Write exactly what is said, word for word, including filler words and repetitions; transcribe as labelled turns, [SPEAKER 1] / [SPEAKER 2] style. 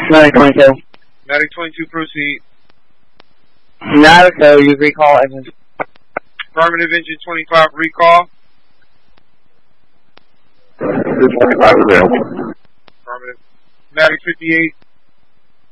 [SPEAKER 1] Medic twenty-two.
[SPEAKER 2] Medic twenty-two, proceed.
[SPEAKER 1] Medic, so you recall engine.
[SPEAKER 2] Affirmative, engine twenty-five, recall.
[SPEAKER 1] twenty-five available.
[SPEAKER 2] Affirmative. Medic fifty-eight.